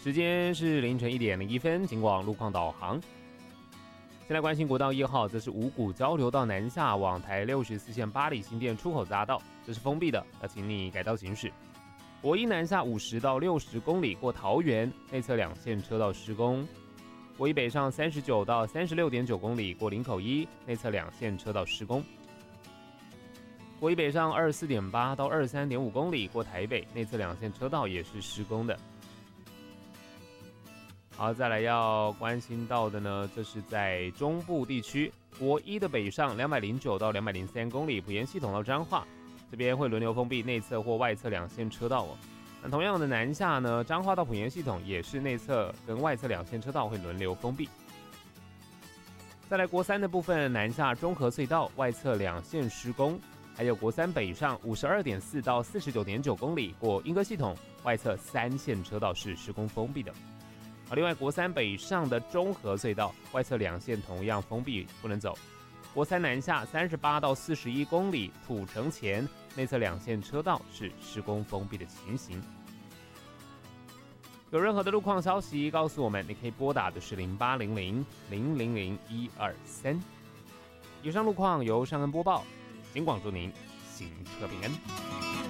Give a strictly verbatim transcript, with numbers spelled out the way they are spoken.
时间是凌晨一点零一分，警广路况导航。先来关心国道一号，这是五股交流道南下往台六十四线八里新店出口匝道，这是封闭的，要请你改道行驶。国一南下五十到六十公里过桃园，内侧两线车道施工。国一北上三十九到三十六点九公里过林口一，内侧两线车道施工。国一北上二十四点八到二十三点五公里过台北，内侧两线车道也是施工的。好，再来要关心到的呢，这是在中部地区，国一的北上两百零九到两百零三公里，埔盐系统到彰化，这边会轮流封闭内侧或外侧两线车道哦。那同样的南下呢，彰化到埔盐系统也是内侧跟外侧两线车道会轮流封闭。再来国三的部分，南下中和隧道外侧两线施工，还有国三北上五十二点四到四十九点九公里过莺歌系统，外侧三线车道是施工封闭的。另外，国三北上的中和隧道外侧两线同样封闭，不能走。国三南下三十八到四十一公里土城前，内侧两线车道是施工封闭的情形。有任何的路况消息告诉我们，你可以拨打的是零八零零零零零一二三。以上路况由尚恩播报，警广祝您行车平安。